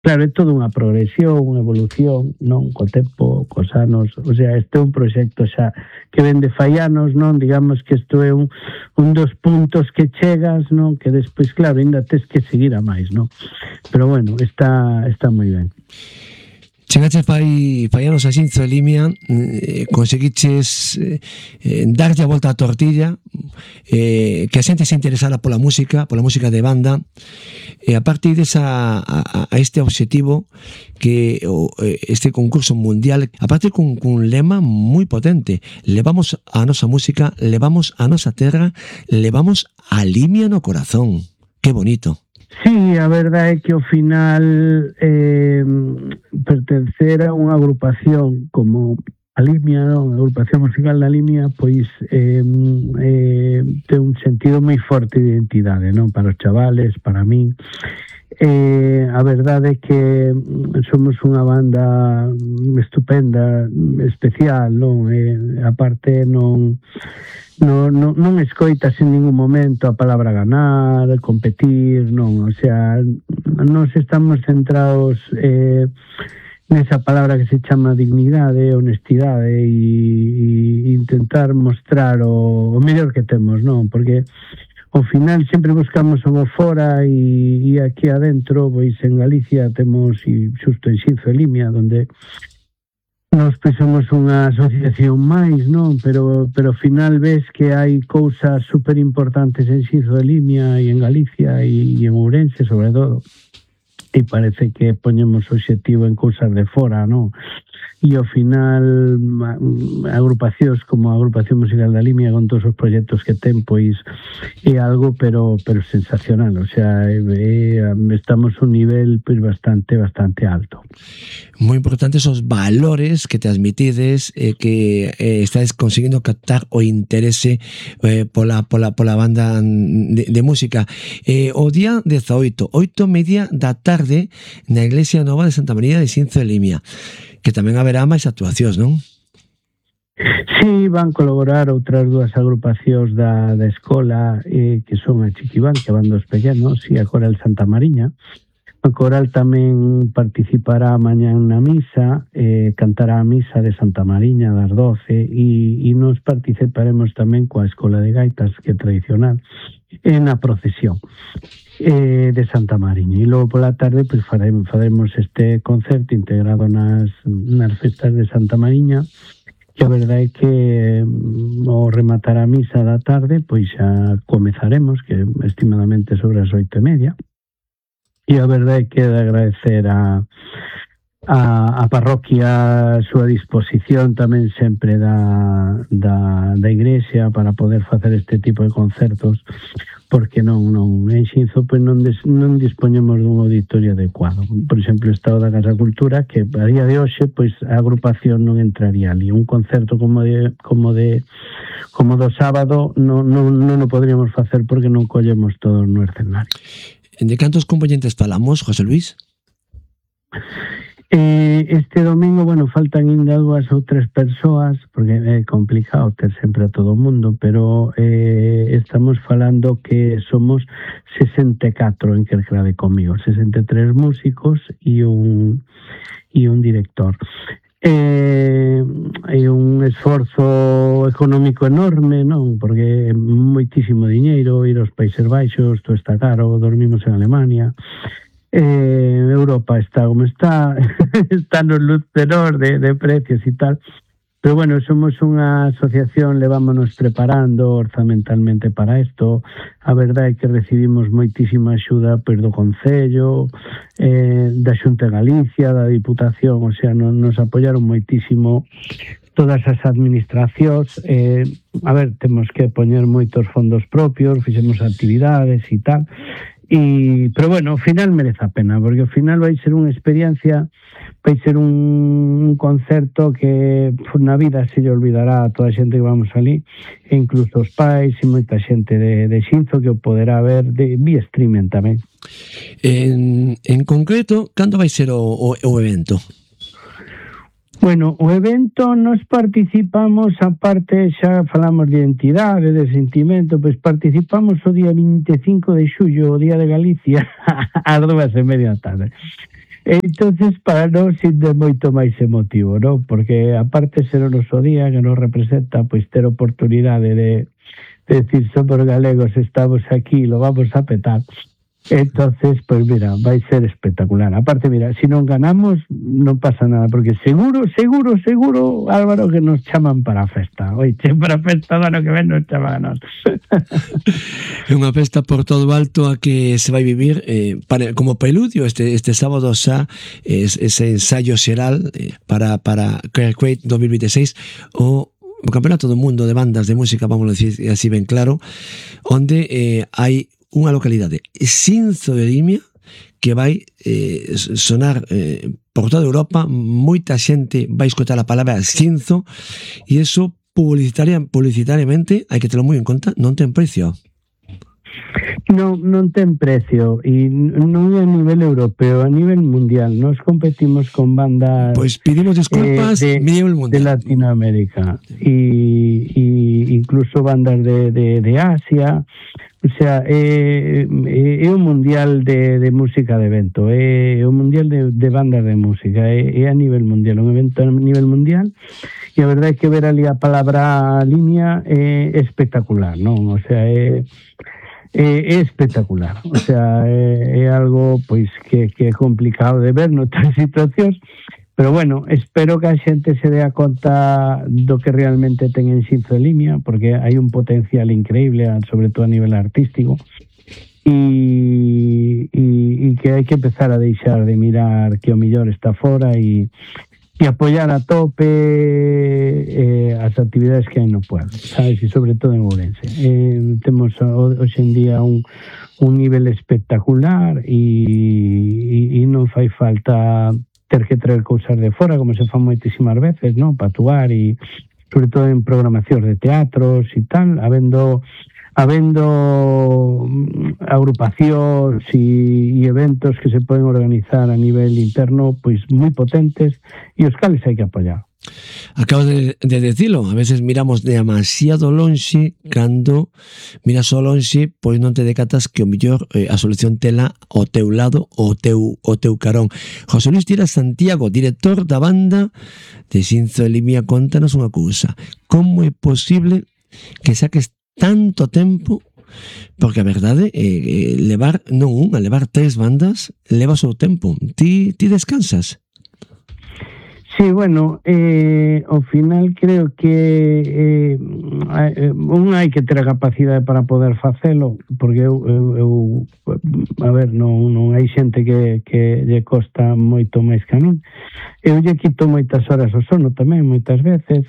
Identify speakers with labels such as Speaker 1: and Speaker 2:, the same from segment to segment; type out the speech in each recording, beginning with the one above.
Speaker 1: Claro, é toda unha progresión, unha evolución, non? Co tempo, cos anos, o sea, este é un proxecto xa que vende fai anos, non? Digamos que isto é un dos puntos que chegas, non? Que despois, claro, ainda tes que seguir a máis, non? Pero bueno, está moi ben.
Speaker 2: Chegaches fai anos a Xinzo de Limia, conseguiches darlle a volta á tortilla, que a xente se interesara pola música de banda, e a partir a este obxectivo que este concurso mundial, a partir cun lema moi potente: levamos a nosa música, levamos a nosa terra, levamos a Limia no corazón. Que bonito.
Speaker 1: Sí, a verdade é que ao final pertencer a unha agrupación como a Limia, non? A agrupación musical da Limia, pois ten un sentido moi forte de identidade, non? Para os chavales, para min. A verdade é que somos unha banda estupenda, especial, non? A parte non escoitas en ningún momento a palabra ganar, competir, non, o sea, nos estamos centrados nesa palabra que se chama dignidade, honestidade e intentar mostrar o mellor que temos, non, porque ao final sempre buscamos o fora e aquí adentro, pois en Galicia temos, e xusto en Xinzo de Limia, onde nós pois somos unha asociación máis, non? Pero ao final ves que hai cousas super importantes en Xinzo de Limia e en Galicia e en Ourense, sobre todo. E parece que poñemos o obxectivo en cousas de fora, non? E ao final agrupacións como a Agrupación Musical da Limia, con todos os proxectos que ten, pois é algo pero sensacional, o sea, estamos a un nivel pois bastante alto.
Speaker 2: Moi importantes os valores que transmitides, que estáis conseguindo captar o interese pola banda de música. O día 18, 8:30 da tarde, na Iglesia Nova de Santa María de Xinzo de Limia, que tamén haberá máis actuacións, non?
Speaker 1: Sí, van colaborar outras dúas agrupacións da escola, que son a Chiquibán, que van dos pequenos, e a Coral Santa Mariña. A Coral tamén participará mañán na misa, cantará a misa de Santa Mariña das 12 e nos participaremos tamén coa Escola de Gaitas, que é tradicional, na procesión de Santa Mariña. E logo pola tarde pois faremos este concerto integrado nas festas de Santa Mariña, que a verdade é que ao rematar a misa da tarde pois xa comezaremos, que estimadamente sobre as 8:30. E a verdade é que de agradecer a parroquia a súa disposición tamén sempre da igrexa para poder facer este tipo de concertos, porque non en Xinzo pois non dispoñemos dun auditorio adecuado. Por exemplo, o Estado da Casa Cultura, que a día de hoxe pois a agrupación non entraría ali. Un concerto como do sábado non o podríamos facer porque non collemos todos no escenario.
Speaker 2: De cantos componentes falamos, José Luis?
Speaker 1: Este domingo, faltan ainda 2 ou 3 persoas, porque é complicado ter sempre a todo o mundo, pero estamos falando que somos 64 en que grade comigo, 63 músicos e un director. É un esforzo económico enorme, non? Porque é moitísimo diñeiro, ir aos Países Baixos, todo está caro, dormimos en Alemania, Europa está como está, está nos luz menor de precios e tal, pero somos unha asociación, levámonos preparando orzamentalmente para isto. A verdade é que recibimos moitísima axuda do Concello, da Xunta de Galicia, da Diputación, o sea, nos apoyaron moitísimo todas as administracións. Temos que poñer moitos fondos propios, fixemos actividades e tal, pero ao final merece a pena, porque ao final vai ser unha experiencia, vai ser un concerto que na vida se lle olvidará a toda a xente que vamos ali, e incluso os pais e moita xente de Xinzo que o poderá ver vía streaming tamén.
Speaker 2: En concreto, cando vai ser o evento?
Speaker 1: O evento nos participamos, aparte xa falamos de identidade, de sentimento, pois participamos o día 25 de xullo, o Día de Galicia, ás 2:30 da tarde. Entonces, para nós ainda moito máis emotivo, non? Porque aparte ser o noso día que nos representa, pois ter oportunidade de decir somos galegos, estamos aquí, lo vamos a petar. Entonces, pues mira, vai ser espectacular. Aparte, mira, si non ganamos, non pasa nada, porque seguro, Álvaro, que nos chaman para a festa. Oiche, para a festa do ano que ven nos chaman a nós.
Speaker 2: É unha festa por todo o alto a que se vai vivir como preludio este sábado xa ese ensayo xeral para Create 2026 o Campeonato do Mundo de Bandas de Música, vamos a decir así ben claro, onde hai unha localidade, Xinzo de Limia, que vai sonar por toda Europa. Moita xente vai escoitar a palabra Xinzo e iso publicitariamente hai que terlo moi en conta, non ten precio.
Speaker 1: Non ten precio e non é a nivel europeo, a nivel mundial. Nos competimos con bandas
Speaker 2: pois pedimos disculpas
Speaker 1: de Latinoamérica e incluso bandas de Asia. O sea, é un mundial de música de evento, é un mundial de bandas de música, é a nivel mundial, un evento a nivel mundial, e a verdade é que ver ali a palabra Limia é espectacular, non? O sea, é espectacular, o sea, é algo pois que é complicado de ver noutras situacións, pero bueno, espero que a xente se dea conta do que realmente ten en Xinzo de Limia, porque hai un potencial increíble, sobre todo a nivel artístico, e que hai que empezar a deixar de mirar que o mellor está fora e apoiar a tope as actividades que hai no pueblo, sabes? E sobre todo en Ourense. Temos hoxe en día un nivel espectacular e non fai falta ter que traer cousas de fora, como se fan moitísimas veces, non? Para actuar e sobre todo en programacións de teatros e tal, habendo agrupacións e eventos que se poden organizar a nivel interno, pois moi potentes, e os cales hai que apoiar.
Speaker 2: Acabo de decirlo, a veces miramos demasiado lonxe, cando miras ao lonxe, pois non te decatas que o mellor a solución tela ao teu lado, o teu carón. José Luis Tira Santiago, director da banda de Xinzo de Limia, contanos unha cousa: como é posible que saques tanto tempo? Porque a verdade levar non unha, levar 3 bandas leva o seu tempo. Ti descansas?
Speaker 1: Sí, bueno, ao final creo que hai que ter a capacidade para poder facelo, porque eu a ver, non hai xente que lle costa moito máis que a min. Eu lle quito moitas horas ao sono tamén, moitas veces,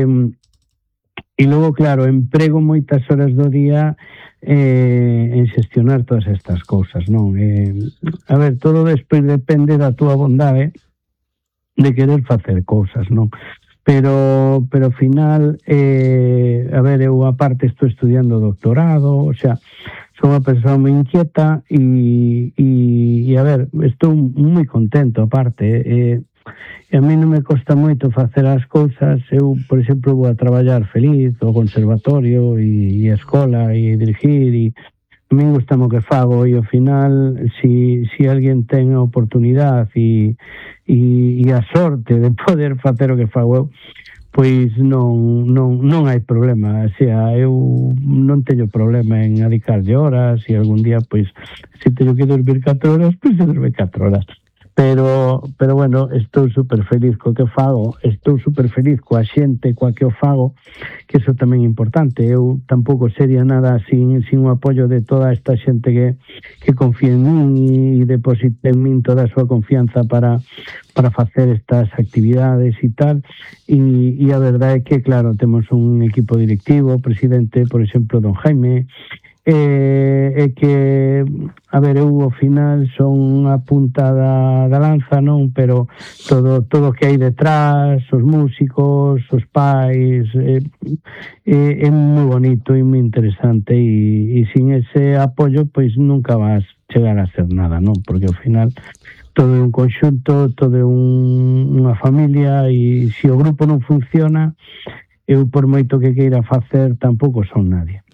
Speaker 1: e logo, claro, emprego moitas horas do día en xestionar todas estas cousas, non? A ver, todo despois depende da túa bondade de querer facer cousas, non? Pero ao final, a ver, eu aparte estou estudiando doctorado, o sea, son unha persoa moi inquieta e a ver, estou moi contento aparte, e a mí non me costa moito facer as cousas. Eu, por exemplo, vou a traballar feliz ao conservatorio e a escola e dirigir, e a mí gusta o que fago, e ao final si alguén ten a oportunidade e a sorte de poder facer o que fago eu, pois non hai problema. O sea, eu non teño problema en adicarlle horas, e algún día, pois, se teño que dormir 4 horas, pois se dormir 4 horas. Pero bueno, estou super feliz co que fago, estou super feliz coa xente coa que o fago, que iso tamén é importante. Eu tampouco sería nada sin o apoio de toda esta xente que confía en min e deposita en min toda a súa confianza para facer estas actividades e tal. E a verdade é que, claro, temos un equipo directivo, presidente, por exemplo, don Jaime, é que, a ver, eu ao final son a punta da lanza, non? Pero todo o que hai detrás, os músicos, os pais, é moi bonito e moi interesante, e sin ese apoio, pois nunca vas chegar a ser nada, non? Porque ao final todo é un conxunto, todo é unha familia, e se o grupo non funciona, eu por moito que queira facer tampouco son nadie.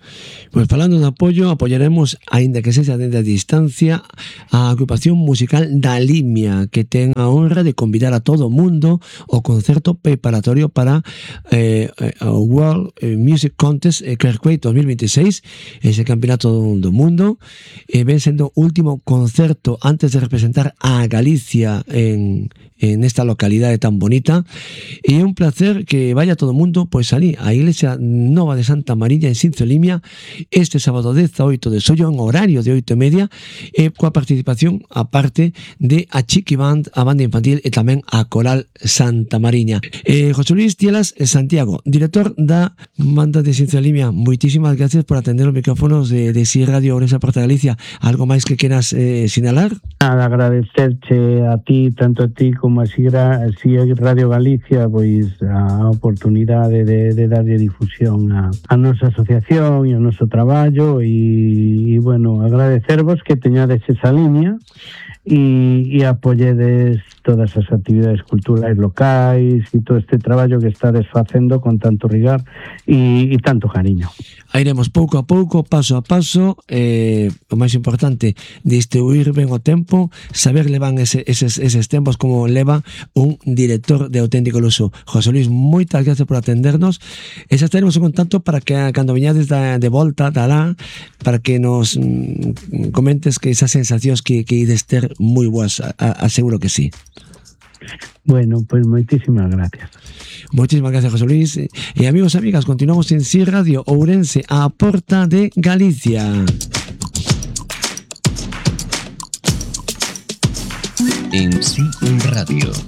Speaker 2: Pois falando de apoio, apoiaremos, aínda que sexa dende a distancia, a agrupación musical da Limia, que ten a honra de convidar a todo o mundo ao concerto preparatorio para o World Music Contest Clerquay 2026, ese campeonato do mundo, ven sendo o último concerto antes de representar a Galicia en esta localidade tan bonita, e é un placer que vaya todo o mundo pois ali, a Iglesia Nova de Santa Mariña en Sinzo Limia, este sábado 18 de xollo en horario de 8:30, e coa participación aparte de a Chiqui Band, a banda infantil e tamén a Coral Santa Mariña. José Luis Tielas Santiago, director da banda de Sinzo Limia, moitísimas gracias por atender os micrófonos de Si Radio Ourense Porta Galicia. Algo máis que queras sinalar?
Speaker 1: Nada, agradecerche a ti, tanto a ti como a Si Radio Galicia, pois a oportunidade de darlle difusión a nosa asociación e ao noso traballo, e bueno, agradecervos que teñades esa línea e apoyedes todas as actividades culturais locais e todo este traballo que estades facendo con tanto rigor e tanto cariño.
Speaker 2: Iremos pouco a pouco, paso a paso, o máis importante, distribuir ben o tempo, saber levan eses tempos como leva un director de auténtico luso. José Luis, moitas gracias por atendernos, e xa estaremos en contacto para que cando viñades de volta da lá, para que nos comentes que esas sensacións que ides ter moi boas, aseguro que sí.
Speaker 1: Bueno, pues moitísimas gracias.
Speaker 2: Moitísimas gracias, José Luis. E amigos e amigas, continuamos en Si Radio Ourense, a porta de Galicia.
Speaker 3: En Si Radio.